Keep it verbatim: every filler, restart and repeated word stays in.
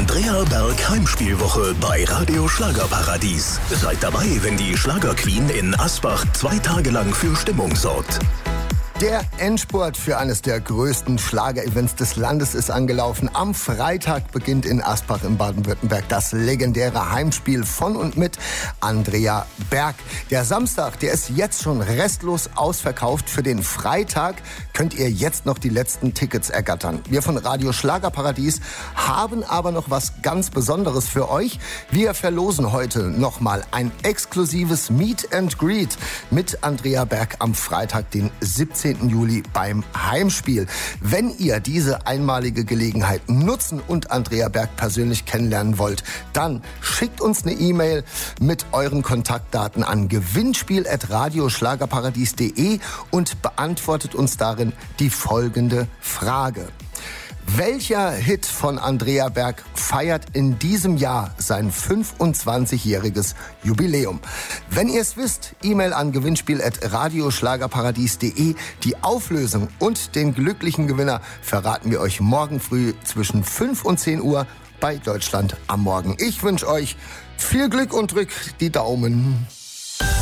Andrea Berg Heimspielwoche bei Radio Schlagerparadies. Seid dabei, wenn die Schlagerqueen in Asbach zwei Tage lang für Stimmung sorgt. Der Endspurt für eines der größten Schlagerevents des Landes ist angelaufen. Am Freitag beginnt in Asbach in Baden-Württemberg das legendäre Heimspiel von und mit Andrea Berg. Der Samstag, der ist jetzt schon restlos ausverkauft. Für den Freitag könnt ihr jetzt noch die letzten Tickets ergattern. Wir von Radio Schlagerparadies haben aber noch was ganz Besonderes für euch. Wir verlosen heute nochmal ein exklusives Meet and Greet mit Andrea Berg am Freitag, den siebzehnten Juli beim Heimspiel. Wenn ihr diese einmalige Gelegenheit nutzen und Andrea Berg persönlich kennenlernen wollt, dann schickt uns eine E-Mail mit euren Kontaktdaten an gewinnspiel at radioschlagerparadies punkt de und beantwortet uns darin die folgende Frage. Welcher Hit von Andrea Berg feiert in diesem Jahr sein fünfundzwanzigjähriges Jubiläum? Wenn ihr es wisst, E-Mail an gewinnspiel at radioschlagerparadies punkt de. Die Auflösung und den glücklichen Gewinner verraten wir euch morgen früh zwischen fünf und zehn Uhr bei Deutschland am Morgen. Ich wünsche euch viel Glück und drückt die Daumen.